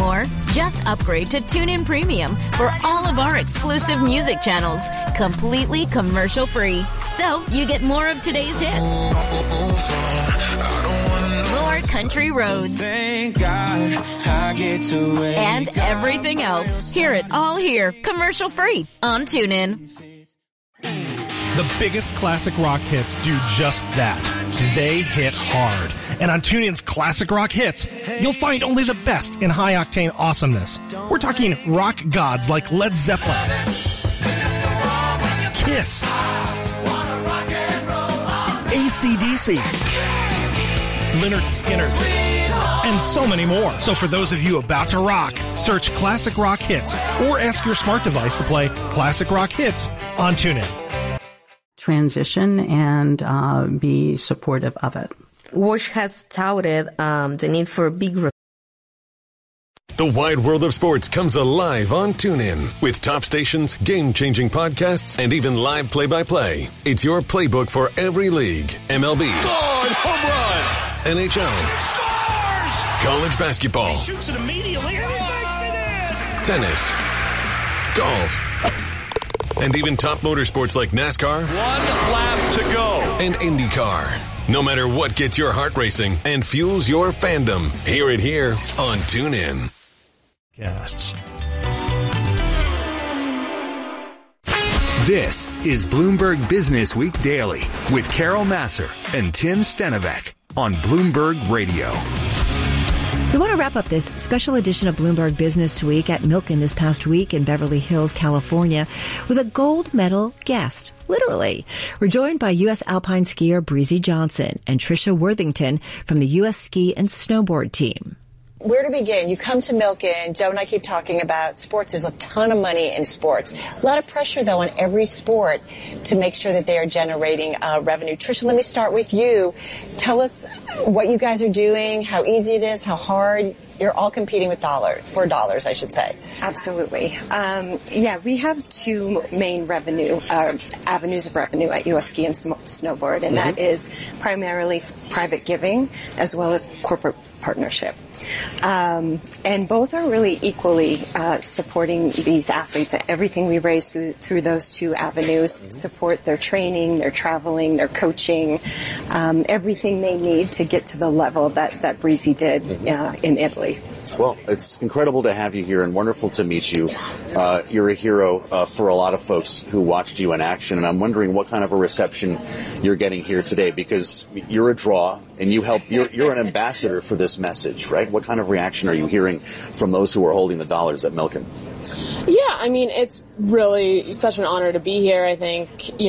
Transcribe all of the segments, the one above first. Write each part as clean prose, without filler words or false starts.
more? Just upgrade to TuneIn Premium for all of our exclusive music channels, completely commercial-free. So you get more of today's hits, more country roads, Thank God I get to wake and everything else. Hear it all here, commercial-free on TuneIn. The biggest classic rock hits do just that. They hit hard. And on TuneIn's Classic Rock Hits, you'll find only the best in high-octane awesomeness. We're talking rock gods like Led Zeppelin, Kiss, AC/DC, Lynyrd Skynyrd, and so many more. So for those of you about to rock, search Classic Rock Hits or ask your smart device to play Classic Rock Hits on TuneIn. Transition and be supportive of it. Walsh has touted the need for big. The wide world of sports comes alive on TuneIn with top stations, game-changing podcasts, and even live play-by-play. It's your playbook for every league: MLB, home run, NHL, college basketball, he shoots it immediately and he makes it in. tennis, golf, and even top motorsports like NASCAR. 1 lap to go. And IndyCar. No matter what gets your heart racing and fuels your fandom, hear it here on TuneIn. Casts. This is Bloomberg Business Week Daily with Carol Massar and Tim Stenovec on Bloomberg Radio. We want to wrap up this special edition of Bloomberg Business Week at Milken this past week in Beverly Hills, California, with a gold medal guest. Literally. We're joined by U.S. alpine skier Breezy Johnson and Trisha Worthington from the U.S. ski and snowboard team. Where to begin? You come to Milken. Joe and I keep talking about sports. There's a ton of money in sports. A lot of pressure, though, on every sport to make sure that they are generating revenue. Trisha, let me start with you. Tell us what you guys are doing, how easy it is, how hard. You're all competing with for dollars, I should say. Absolutely. We have two main avenues of revenue at U.S. Ski and Snowboard, and that is primarily private giving as well as corporate partnership. And both are really equally supporting these athletes. Everything we raise through those two avenues support their training, their traveling, their coaching, everything they need to get to the level that Breezy did in Italy. Well, it's incredible to have you here and wonderful to meet you. You're a hero for a lot of folks who watched you in action, and I'm wondering what kind of a reception you're getting here today, because you're a draw and you're an ambassador for this message, right? What kind of reaction are you hearing from those who are holding the dollars at Milken? Yeah, I mean, it's really such an honor to be here. I think,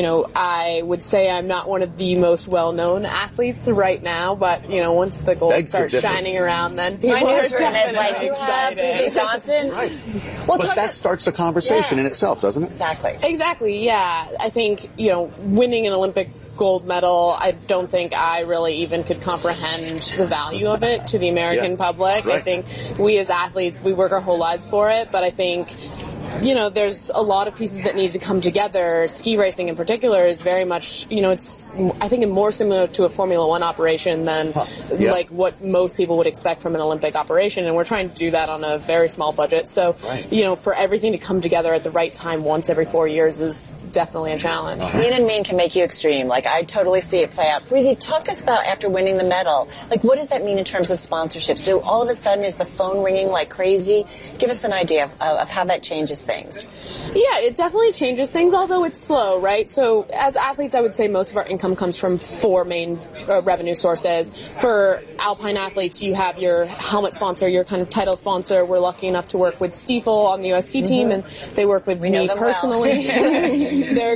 I would say I'm not one of the most well-known athletes right now, but, once the gold starts shining around, then people are definitely excited. Breezy Johnson. Right. Well, but that starts a conversation in itself, doesn't it? Exactly, yeah. I think, winning an Olympic gold medal, I don't think I really even could comprehend the value of it to the American public. Right. I think we as athletes, we work our whole lives for it, but I think there's a lot of pieces that need to come together. Ski racing in particular is very much, it's, I think, more similar to a Formula One operation than like what most people would expect from an Olympic operation. And we're trying to do that on a very small budget. So, for everything to come together at the right time once every 4 years is definitely a challenge. Lean and mean can make you extreme. Like, I totally see it play out. Breezy, talk to us about after winning the medal. Like, what does that mean in terms of sponsorships? Do all of a sudden, is the phone ringing like crazy? Give us an idea of how that changes things. Yeah, it definitely changes things, although it's slow, right? So as athletes, I would say most of our income comes from four main revenue sources. For alpine athletes, you have your helmet sponsor, your kind of title sponsor. We're lucky enough to work with Stiefel on the U.S. ski team, and they work with me personally. Well. They're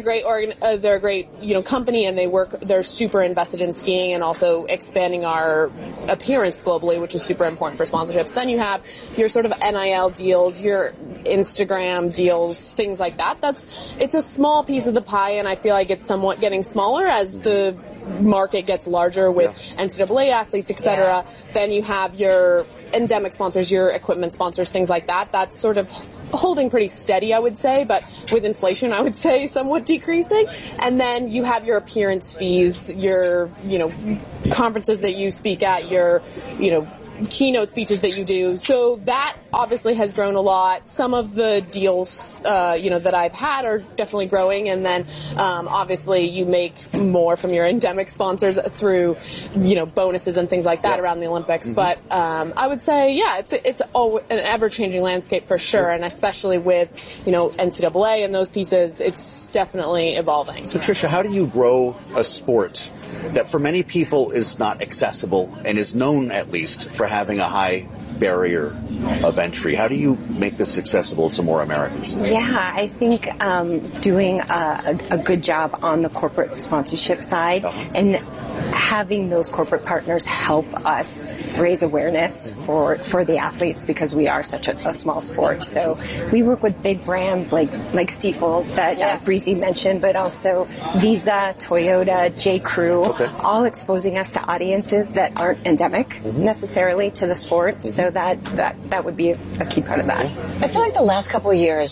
a great company, and they're super invested in skiing and also expanding our appearance globally, which is super important for sponsorships. Then you have your sort of NIL deals, your Instagram deals, things like that. It's a small piece of the pie, and I feel like it's somewhat getting smaller as the market gets larger with NCAA athletes, etc. Then you have your endemic sponsors, your equipment sponsors, things like that. That's sort of holding pretty steady, I would say, but with inflation, I would say somewhat decreasing. And then you have your appearance fees, your, conferences that you speak at, your, keynote speeches that you do. So that obviously has grown a lot. Some of the deals, that I've had are definitely growing, and then obviously you make more from your endemic sponsors through, bonuses and things like that around the Olympics. Mm-hmm. But I would say, it's an ever-changing landscape for sure, and especially with, NCAA and those pieces, it's definitely evolving. So, Tricia, how do you grow a sport that for many people is not accessible and is known, at least, for having a high barrier of entry? How do you make this accessible to more Americans? Yeah, I think doing a good job on the corporate sponsorship side and having those corporate partners help us raise awareness for the athletes, because we are such a small sport. So we work with big brands like Stifel that Breezy mentioned, but also Visa, Toyota, J.Crew, all exposing us to audiences that aren't endemic necessarily to the sport. So that would be a key part of that. I feel like the last couple of years,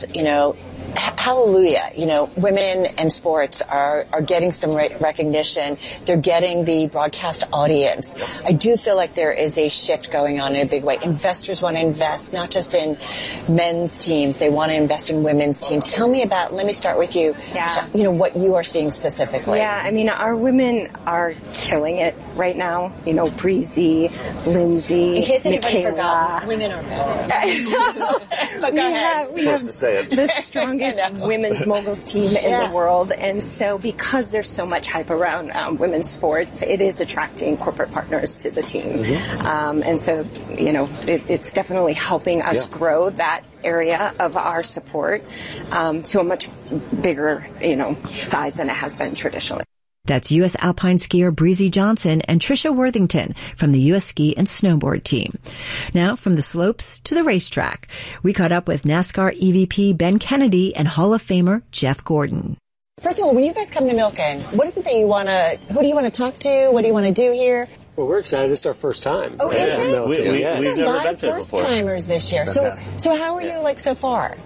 hallelujah, women in sports are getting some recognition. They're getting the broadcast audience. I do feel like there is a shift going on in a big way. Investors want to invest not just in men's teams, they want to invest in women's teams. Tell me about, let me start with you, what you are seeing specifically. Yeah, I mean, our women are killing it right now. Breezy, Lindsay, in case anybody Michaela. forgot, women are better. But go ahead. We have to say it. The strongest women's moguls team in the world, and so because there's so much hype around women's sports, it is attracting corporate partners to the team, and so it's definitely helping us grow that area of our support to a much bigger size than it has been traditionally. That's U.S. alpine skier Breezy Johnson and Tricia Worthington from the U.S. ski and snowboard team. Now, from the slopes to the racetrack, we caught up with NASCAR EVP Ben Kennedy and Hall of Famer Jeff Gordon. First of all, when you guys come to Milken, what is it that who do you want to talk to? What do you want to do here? Well, we're excited. This is our first time. Oh, is it? We've never been to first timers this year. So how are you so far?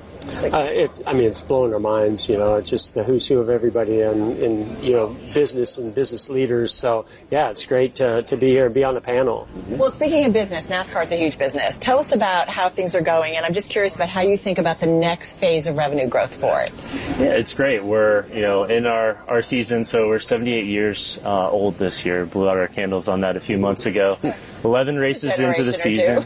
It's blowing our minds, it's just the who's who of everybody in business and business leaders. So, it's great to be here and be on the panel. Well, speaking of business, NASCAR is a huge business. Tell us about how things are going, and I'm just curious about how you think about the next phase of revenue growth for it. Yeah, it's great. We're, in our season, so we're 78 years old this year. Blew out our candles on that a few months ago. 11 races into the season.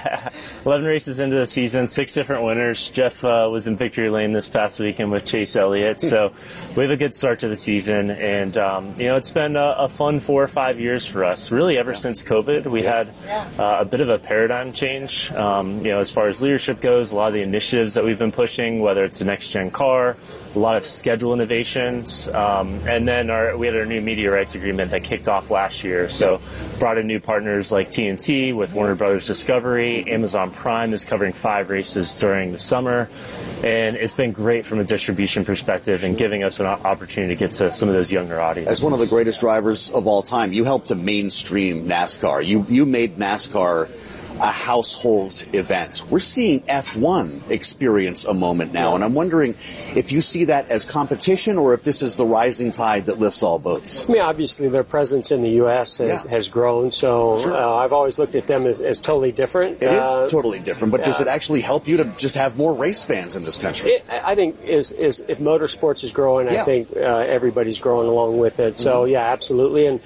11 races into the season, 6 different winners. Jeff was in victory lane this past weekend with Chase Elliott. So we have a good start to the season. And, it's been a fun 4 or 5 years for us. Really, ever since COVID, we had a bit of a paradigm change, as far as leadership goes. A lot of the initiatives that we've been pushing, whether it's the next-gen car, a lot of schedule innovations, and then we had our new media rights agreement that kicked off last year. So brought in new partners like TNT with Warner Brothers Discovery. Amazon Prime is covering 5 races during the summer. And it's been great from a distribution perspective and giving us an opportunity to get to some of those younger audiences. As one of the greatest drivers of all time, you helped to mainstream NASCAR. You made NASCAR a household event. We're seeing F1 experience a moment now, and I'm wondering if you see that as competition or if this is the rising tide that lifts all boats. I mean, obviously their presence in the U.S. has grown, so I've always looked at them as totally different. It is totally different, but does it actually help you to just have more race fans in this country? I think is if motorsports is growing, I think everybody's growing along with it. So, absolutely. And,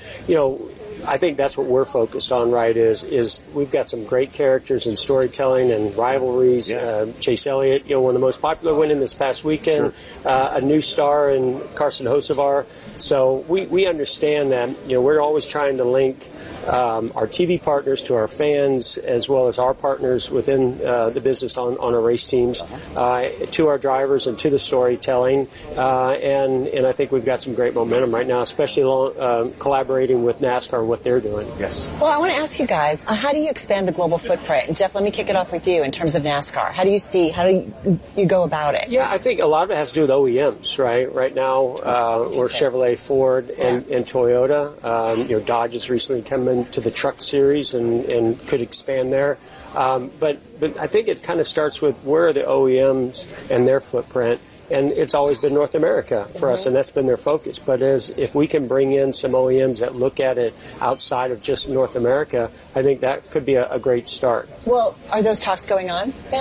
I think that's what we're focused on, right, is we've got some great characters and storytelling and rivalries. Chase Elliott, one of the most popular winning this past weekend, a new star in Carson Hocevar. So we understand that, we're always trying to link our TV partners to our fans as well as our partners within the business on our race teams to our drivers and to the storytelling. And I think we've got some great momentum right now, especially collaborating with NASCAR, what they're doing. Yes. Well, I want to ask you guys, how do you expand the global footprint? And Jeff, let me kick it off with you in terms of NASCAR. How do you go about it? Yeah, I think a lot of it has to do with OEMs, right? Right now, we're Chevrolet, Ford, and Toyota. Dodge has recently come into the truck series and could expand there. But I think it kind of starts with where are the OEMs and their footprint, and it's always been North America for us, and that's been their focus. But if we can bring in some OEMs that look at it outside of just North America, I think that could be a great start. Well, are those talks going on, Ben?